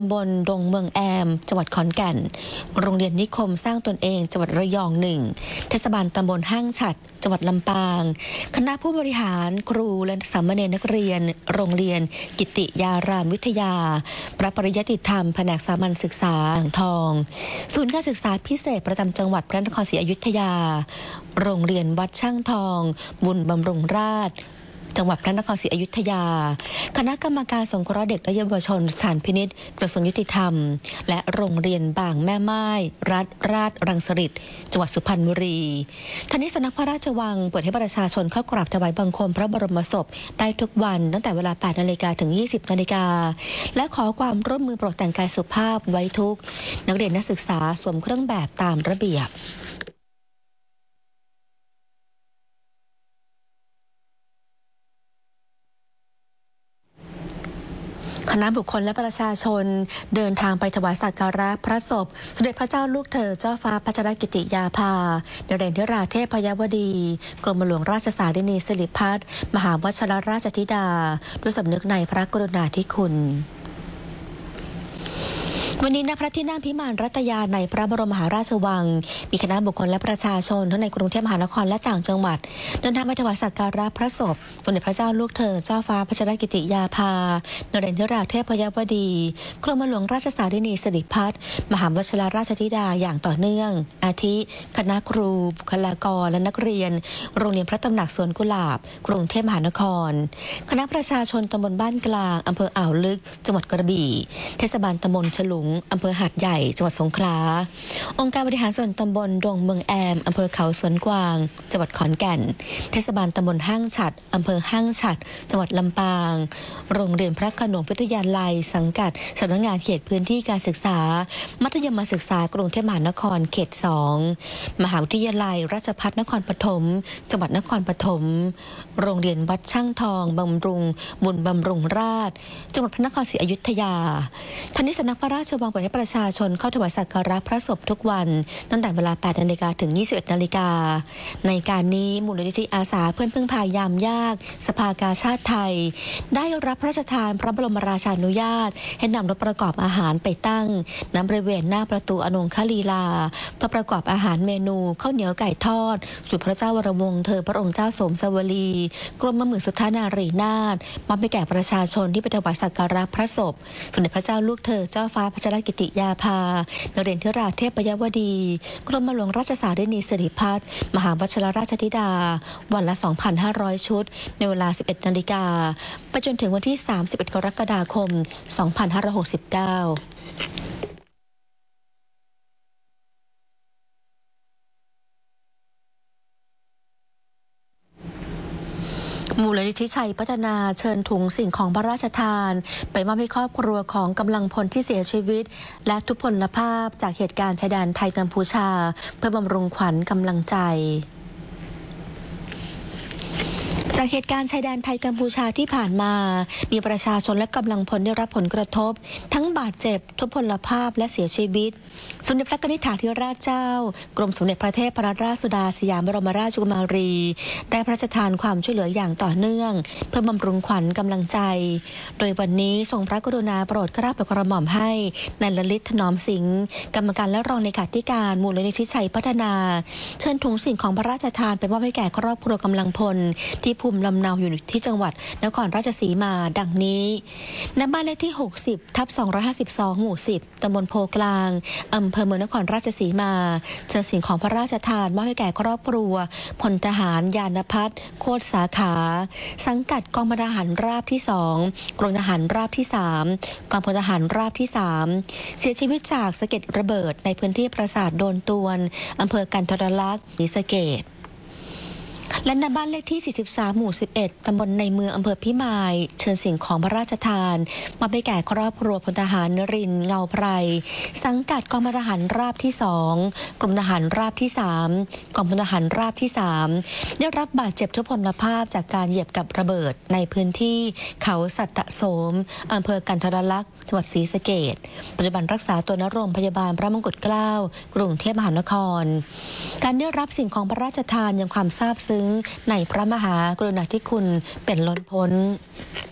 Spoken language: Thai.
บนดงเมืองแอมจังหวัดขอนแก่นโรงเรียนนิคมสร้างตนเองจังหวัดระยอง1เทศบาลตำบลห้างฉัตรจังหวัดลำปางคณะผู้บริหารครูและสามเณรนักเรียนโรงเรียนกิติยารามวิทยาพระปริยติธรรมแผนกสามัญศึกษาอ่างทองศูนย์การศึกษาพิเศษประจำจังหวัดพระนครศรีอยุธยาโรงเรียนวัดช่างทองบุญบำรุงราษฎร์จังหวัดพระนครศรีอยุธยาคณะกรรมการสงเคราะห์เด็กและเยาวชนสถานพินิจกระทรวงยุติธรรมและโรงเรียนบางแม่ไม้รัฐราชรังสฤษฎ์จังหวัดสุพรรณบุรีทางนี้สำนักพระราชวังเปิดให้ประชาชนเข้ากราบถวายบังคมพระบรมศพได้ทุกวันตั้งแต่เวลา 8 นาฬิกาถึง 20 นาฬิกาและขอความร่วมมือโปรดแต่งกายสุภาพไว้ทุกนักเรียนนักศึกษาสวมเครื่องแบบตามระเบียบคณะบุคคลและประชาชนเดินทางไปถวายสักการะพระศพสมเด็จพระเจ้าลูกเธอเจ้าฟ้าพัชรกิติยาภาในเดชธิราเทพยวดีกรมหลวงราชสารินีสิริพัฒน์มหาวชิรราชธิดาด้วยสำนึกในพระกรุณาธิคุณวันนี้ณพระที่นั่งพิมานรัตยาในพระบรมมหาราชวังมีคณะบุคคลและประชาชนทั้งในกรุงเทพมหานครและต่างจังหวัดเดินทางไปถวายสักการะพระศพสมเด็จพระเจ้าลูกเธอเจ้าฟ้าพัชรกิติยาภานเรศธิราเทพยวดีกรมหลวงราชสารินีสิริพัฒน์มหาวชิรราชธิดาอย่างต่อเนื่องอาทิคณะครูบุคลากรและนักเรียนโรงเรียนพระตำหนักสวนกุหลาบกรุงเทพมหานครคณะประชาชนตำบลบ้านกลางอำเภออ่าวลึกจังหวัดกระบี่เทศบาลตำบลฉลุงอำเภอหาดใหญ่จังหวัดสงขลาองค์การบริหารส่วนตำบลดงเมืองแอมอำเภอเขาสวนกวางจังหวัดขอนแก่นเทศบาลตำบลห้างฉัตรอำเภอห้างฉัตรจังหวัดลำปางโรงเรียนพระขนงวิทยาลัยสังกัดสำนักงานเขตพื้นที่การศึกษามัธยมศึกษากรุงเทพมหานครเขต2มหาวิทยาลัยราชภัฏนครปฐมจังหวัดนครปฐมโรงเรียนวัดช่างทองบำรุงบุญบำรุงราษฎร์จังหวัดพระนครศรีอยุธยาทางนี้สำนักพระราชวังเปิดให้ประชาชนเข้าถวายสักการะพระศพทุกวันตั้งแต่เวลา 8 นาฬิกาถึง 21 นาฬิกาในการนี้มูลนิธิอาสาเพื่อนพึ่งพายามยากสภากาชาติไทยได้รับพระราชทานพระบรมราชานุญาตให้นำรถประกอบอาหารไปตั้งณบริเวณหน้าประตูอนงคลีลาเพื่อประกอบอาหารเมนูข้าวเหนียวไก่ทอดสุดพระเจ้าวรวงศ์เธอพระองค์เจ้าสมสวลีกรมหมื่นสุทธานารีนาถมอบให้แก่ประชาชนที่ไปถวายสักการะพระศพสมเด็จพระเจ้าลูกเธอเจ้าฟ้าพัชรกิติยาภานเรศธิราเทพยวดีกรมหลวงราชสารินีสิริพัฒน์มหาวชิรราชธิดาวันละ 2,500 ชุดในเวลา 11 นาฬิกาไปจนถึงวันที่ 31 กรกฎาคม 2569มูลนิธิชัยพัฒนาเชิญถุงสิ่งของพระราชทานไปมอบให้ครอบครัวของกำลังพลที่เสียชีวิตและทุพพลภาพจากเหตุการณ์ชายแดนไทยกัมพูชาเพื่อบำรุงขวัญกำลังใจจากเหตุการณ์ชายแดนไทยกัมพูชาที่ผ่านมามีประชาชนและกำลังพลได้รับผลกระทบทั้งบาดเจ็บทุพพลภาพและเสียชีวิตสมเด็จพระนิธิถาธิราชเจ้ากรมสมเด็จพระเทพรัตนราชสุดาสยามบรมราชกุมารีได้พระราชทานความช่วยเหลืออย่างต่อเนื่องเพื่อบำรุงขวัญกำลังใจโดยวันนี้ทรงพระกรุณาโปรดเกล้าโปรดกระหม่อมให้นายลลิตถนอมสิงห์กรรมการและรองเลขาธิการมูลนิธิชัยพัฒนาเชิญถุงสิ่งของพระราชทานไปมอบให้แก่ครอบครัวกำลังพลที่ภูมิลำเนาอยู่ที่จังหวัดนครราชสีมาดังนี้ณบ้านเลขที่ 60/252 หมู่ 10 ตำบลโพกลางอำเภอเมืองนครราชสีมาเชิญสิ่งของพระราชทานมอบให้แก่ครอบครัวพลทหารยานพัฒน์โคตรสาขาสังกัดกองพลทหารราบที่ 2กรมทหารราบที่ 3กองพลทหารราบที่ 3เสียชีวิตจากสะเก็ดระเบิดในพื้นที่ปราสาทโดนตวนอำเภอกันทรลักษณ์ศรีสะเกษและณบ้านเลขที่ 43 หมู่ 11 ตำบลในเมืองอำเภอพิมายเชิญสิ่งของพระราชทานมาไปแก่ครอบครัวพลทหารนรินทร์เงาไพรสังกัดกองพลทหารราบที่ 2กรมทหารราบที่ 3กองพลทหารราบที่ 3ได้รับบาดเจ็บทุพพลภาพจากการเหยียบกับระเบิดในพื้นที่เขาสัตตโสมอำเภอกันทรลักษณ์จังหวัดศรีสะเกษปัจจุบันรักษาตัวณโรงพยาบาลพระมงกุฎเกล้ากรุงเทพมหานครการได้รับสิ่งของพระราชทานยังความซาบซึ้งในพระมหากรุณาธิคุณเป็นล้นพ้น